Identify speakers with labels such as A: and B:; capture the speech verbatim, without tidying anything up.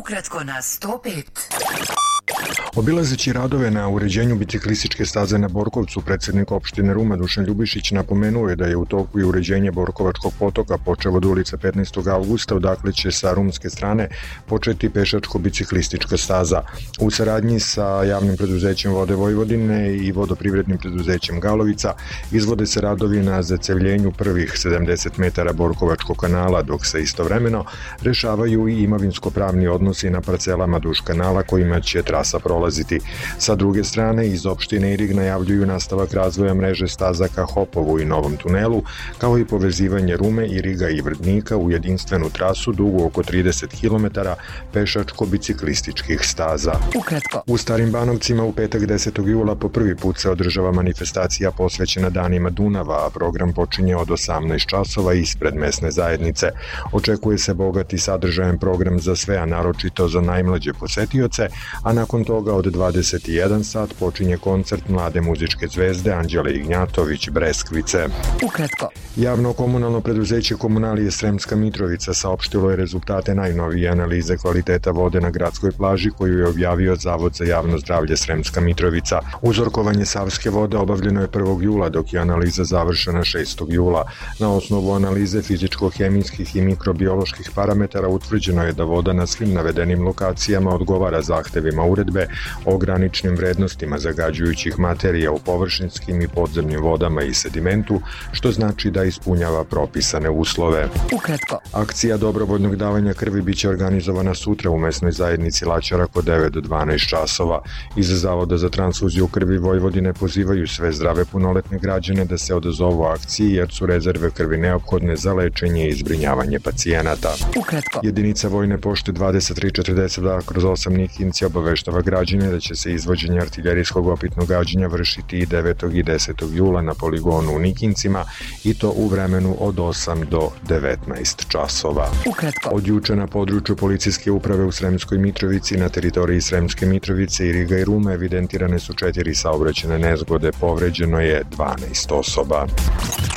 A: Ukratko na sto pet.
B: Obilazeći radove na uređenju biciklističke staze na Borkovcu, predsjednik opštine Ruma Dušan Ljubišić napomenuo je da je u toku i uređenje Borkovačkog potoka počev od ulice petnaestog avgusta, odakle će sa rumske strane početi pešačko-biciklistička staza. U saradnji sa javnim preduzećem Vode Vojvodine i vodoprivrednim preduzećem Galovica izvode se radovi na zacevljenju prvih sedamdeset metara Borkovačkog kanala, dok se istovremeno rešavaju i imovinsko-pravni odnosi na parcelama duž kanala kojima će trasa prolaziti. Sa druge strane, iz opštine Irig najavljuju nastavak razvoja mreže staza ka Hopovu i Novom tunelu, kao i povezivanje Rume, Iriga i Vrdnika u jedinstvenu trasu dugu oko trideset kilometara pešačko-biciklističkih staza.
A: Ukratko.
B: U Starim Banovcima u petak desetog jula po prvi put se održava manifestacija posvećena Danima Dunava, a program počinje od osamnaest časova ispred mesne zajednice. Očekuje se bogat i sadržajan program za sve, a naročito za najmlađe posetioce, a nakon toga od dvadeset jedan sat počinje koncert mlade muzičke zvezde Anđele Ignjatović Breskvice.
A: Ukratko.
B: Javno komunalno preduzeće Komunalije Sremska Mitrovica saopštilo je rezultate najnovije analize kvaliteta vode na gradskoj plaži koju je objavio Zavod za javno zdravlje Sremska Mitrovica. Uzorkovanje savske vode obavljeno je prvog jula, dok je analiza završena šestog jula. Na osnovu analize fizičko-hemijskih i mikrobioloških parametara utvrđeno je da voda na svim navedenim lokacijama odgovara zahtevima uredbe o graničnim vrednostima zagađujućih materija u površinskim i podzemnim vodama i sedimentu, što znači da ispunjava propisane uslove.
A: Ukratko.
B: Akcija dobrovoljnog davanja krvi biće organizovana sutra u mesnoj zajednici Laćarak od devet do dvanaest časova. Iz Zavoda za transfuziju krvi Vojvodine pozivaju sve zdrave punoletne građane da se odazovu akciji jer su rezerve krvi neophodne za lečenje i zbrinjavanje pacijenata.
A: Ukratko.
B: Jedinica Vojne pošte dvadeset tri četrdeset dva kroz osam Nikinci obaveštava građane da će se izvođenje artiljerijskog opitnog gađenja vršiti i devetog i desetog jula na poligonu u Nikincima i to u vremenu od osam do devetnaest časova.
A: Ukratko.
B: Od juče na području policijske uprave u Sremskoj Mitrovici na teritoriji Sremske Mitrovice, Iriga i Rume evidentirane su četiri saobraćajne nezgode, povređeno je dvanaest osoba.